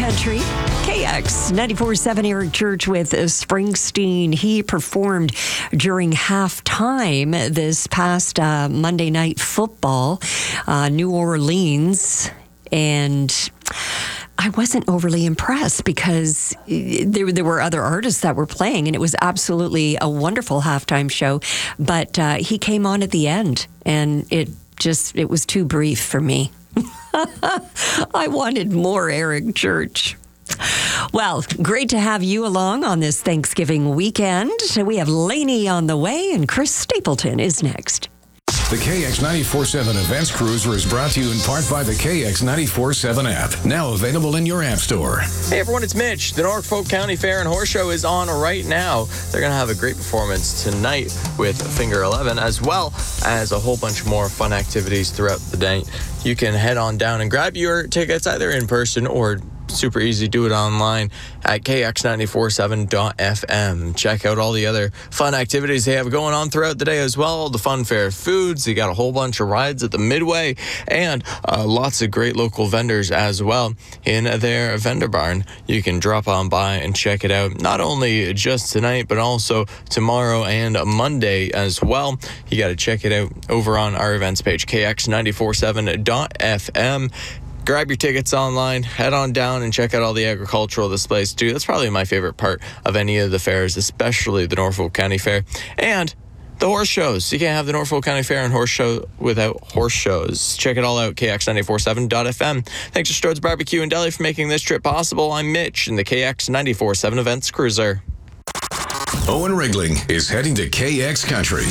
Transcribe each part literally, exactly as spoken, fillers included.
Country. K X ninety-four point seven, Eric Church with Springsteen. He performed during halftime this past uh, Monday Night Football, uh, New Orleans, and I wasn't overly impressed because there, there were other artists that were playing, and it was absolutely a wonderful halftime show. But uh, he came on at the end, and it just, it was too brief for me. I wanted more Eric Church. Well, great to have you along on this Thanksgiving weekend. We have Lainey on the way, and Chris Stapleton is next. The K X ninety-four point seven Events Cruiser is brought to you in part by the K X ninety-four point seven app, now available in your app store. Hey everyone, it's Mitch. The Norfolk County Fair and Horse Show is on right now. They're going to have a great performance tonight with Finger eleven, as well as a whole bunch more fun activities throughout the day. You can head on down and grab your tickets either in person or super easy, do it online at K X nine four seven dot F M. Check out all the other fun activities they have going on throughout the day as well. The fun fair foods, you got a whole bunch of rides at the Midway, and uh, lots of great local vendors as well in their vendor barn. You can drop on by and check it out, not only just tonight, but also tomorrow and Monday as well. You got to check it out over on our events page, K X nine four seven dot F M. Grab your tickets online, head on down and check out all the agricultural displays too. That's probably my favorite part of any of the fairs, especially the Norfolk County Fair. And the horse shows. You can't have the Norfolk County Fair and Horse Show without horse shows. Check it all out, K X nine four seven dot F M. Thanks to Strode's Barbecue and Deli for making this trip possible. I'm Mitch in the K X nine four seven Events Cruiser. Owen Rigling is heading to K X Country.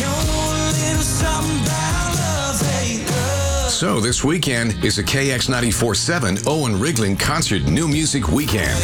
So this weekend is a K X ninety-four point seven Owen Rigling Concert New Music Weekend.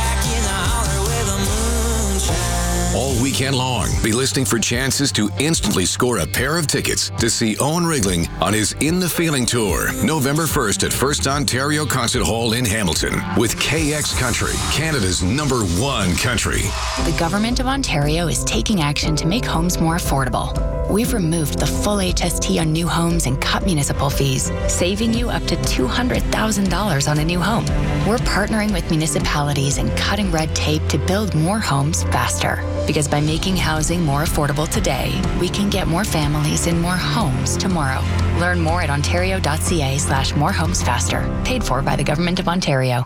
All weekend long, be listening for chances to instantly score a pair of tickets to see Owen Rigling on his In the Feeling Tour, November first at First Ontario Concert Hall in Hamilton, with K X Country, Canada's number one country. The Government of Ontario is taking action to make homes more affordable. We've removed the full H S T on new homes and cut municipal fees, saving you up to two hundred thousand dollars on a new home. We're partnering with municipalities and cutting red tape to build more homes faster. Because by making housing more affordable today, we can get more families in more homes tomorrow. Learn more at ontario.ca slash more homes faster. Paid for by the Government of Ontario.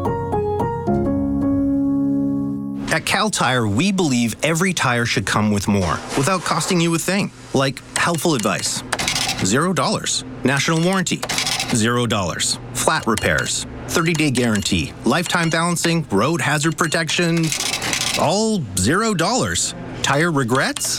At Cal Tire, we believe every tire should come with more without costing you a thing. Like helpful advice, zero dollars. National warranty, zero dollars. Flat repairs, thirty-day guarantee, lifetime balancing, road hazard protection, all zero dollars. Tire regrets?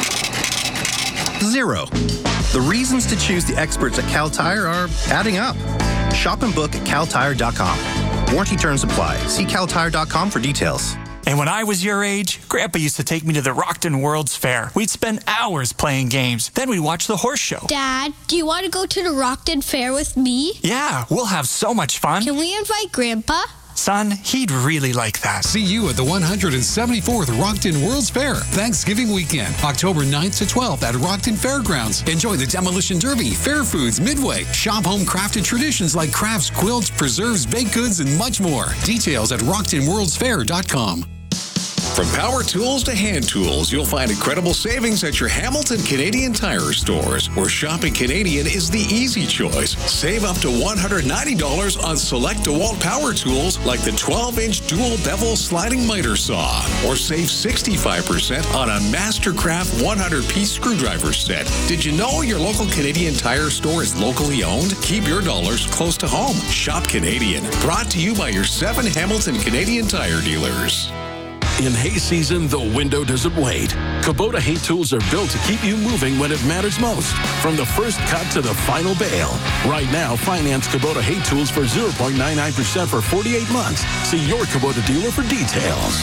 Zero. The reasons to choose the experts at Cal Tire are adding up. Shop and book at cal tire dot com. Warranty terms apply. See cal tire dot com for details. And when I was your age, Grandpa used to take me to the Rockton World's Fair. We'd spend hours playing games. Then we'd watch the horse show. Dad, do you want to go to the Rockton Fair with me? Yeah, we'll have so much fun. Can we invite Grandpa? Son, he'd really like that. See you at the one hundred seventy-fourth Rockton World's Fair, Thanksgiving weekend, October ninth to twelfth at Rockton Fairgrounds. Enjoy the Demolition Derby, Fair Foods, Midway, shop home crafted traditions like crafts, quilts, preserves, baked goods, and much more. Details at rockton worlds fair dot com. From power tools to hand tools, you'll find incredible savings at your Hamilton Canadian Tire stores, where shopping Canadian is the easy choice. Save up to one hundred ninety dollars on select DeWalt power tools like the twelve-inch dual bevel sliding miter saw, or save sixty-five percent on a Mastercraft one hundred piece screwdriver set. Did you know your local Canadian Tire store is locally owned? Keep your dollars close to home. Shop Canadian. Brought to you by your seven Hamilton Canadian Tire dealers. In hay season, the window doesn't wait. Kubota hay tools are built to keep you moving when it matters most, from the first cut to the final bale. Right now, finance Kubota hay tools for zero point nine nine percent for forty-eight months. See your Kubota dealer for details.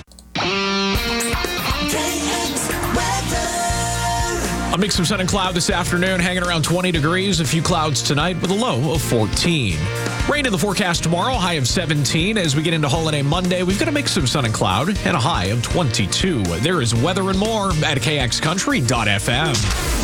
A mix of sun and cloud this afternoon, hanging around twenty degrees. A few clouds tonight with a low of fourteen. Rain in the forecast tomorrow, high of seventeen. As we get into holiday Monday, we've got a mix of sun and cloud and a high of twenty-two. There is weather and more at K X country dot F M.